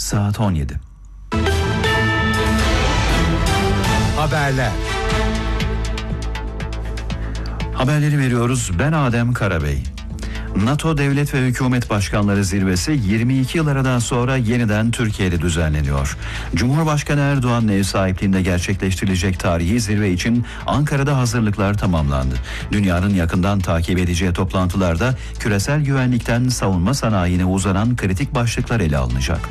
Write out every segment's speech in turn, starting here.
saat 17. Haberleri veriyoruz. Ben Adem Karabey. NATO Devlet ve Hükümet Başkanları Zirvesi 22 yıl aradan sonra yeniden Türkiye'de düzenleniyor. Cumhurbaşkanı Erdoğan'ın ev sahipliğinde gerçekleştirilecek tarihi zirve için Ankara'da hazırlıklar tamamlandı. Dünyanın yakından takip edeceği toplantılarda küresel güvenlikten savunma sanayine uzanan kritik başlıklar ele alınacak.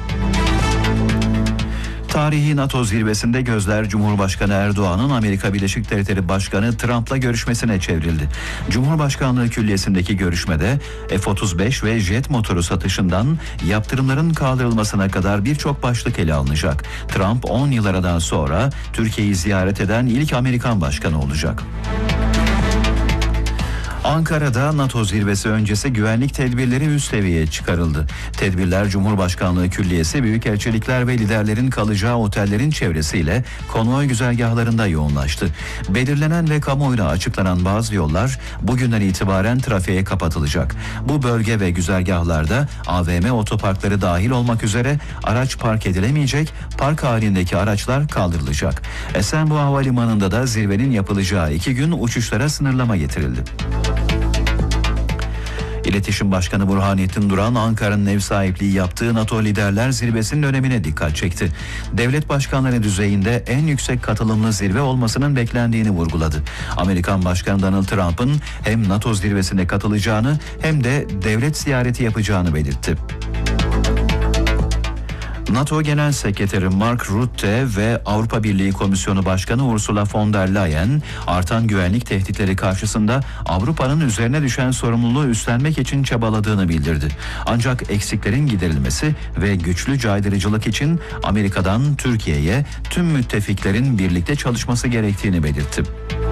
Tarihi NATO zirvesinde gözler Cumhurbaşkanı Erdoğan'ın Amerika Birleşik Devletleri Başkanı Trump'la görüşmesine çevrildi. Cumhurbaşkanlığı Külliyesi'ndeki görüşmede F-35 ve jet motoru satışından yaptırımların kaldırılmasına kadar birçok başlık ele alınacak. Trump 10 yıl aradan sonra Türkiye'yi ziyaret eden ilk Amerikan başkanı olacak. Ankara'da NATO zirvesi öncesi güvenlik tedbirleri üst seviyeye çıkarıldı. Tedbirler Cumhurbaşkanlığı Külliyesi, büyükelçilikler ve liderlerin kalacağı otellerin çevresiyle konvoy güzergahlarında yoğunlaştı. Belirlenen ve kamuoyuna açıklanan bazı yollar bugünden itibaren trafiğe kapatılacak. Bu bölge ve güzergahlarda AVM otoparkları dahil olmak üzere araç park edilemeyecek, park halindeki araçlar kaldırılacak. Esenboğa Havalimanı'nda da zirvenin yapılacağı 2 gün uçuşlara sınırlama getirildi. İletişim Başkanı Burhanettin Duran, Ankara'nın ev sahipliği yaptığı NATO Liderler Zirvesi'nin önemine dikkat çekti. Devlet başkanları düzeyinde en yüksek katılımlı zirve olmasının beklendiğini vurguladı. Amerikan Başkanı Donald Trump'ın hem NATO zirvesine katılacağını hem de devlet ziyareti yapacağını belirtti. NATO Genel Sekreteri Mark Rutte ve Avrupa Birliği Komisyonu Başkanı Ursula von der Leyen, artan güvenlik tehditleri karşısında Avrupa'nın üzerine düşen sorumluluğu üstlenmek için çabaladığını bildirdi. Ancak eksiklerin giderilmesi ve güçlü caydırıcılık için Amerika'dan Türkiye'ye tüm müttefiklerin birlikte çalışması gerektiğini belirtti.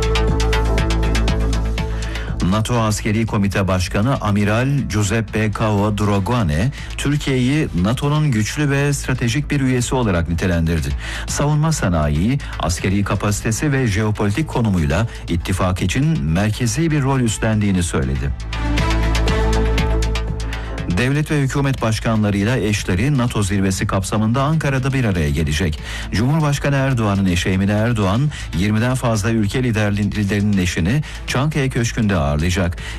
NATO Askeri Komite Başkanı Amiral Giuseppe Cao Dragone, Türkiye'yi NATO'nun güçlü ve stratejik bir üyesi olarak nitelendirdi. Savunma sanayi, askeri kapasitesi ve jeopolitik konumuyla ittifak için merkezi bir rol üstlendiğini söyledi. Devlet ve hükümet başkanlarıyla eşleri NATO zirvesi kapsamında Ankara'da bir araya gelecek. Cumhurbaşkanı Erdoğan'ın eşi Emine Erdoğan, 20'den fazla ülke liderlerinin eşini Çankaya Köşkü'nde ağırlayacak.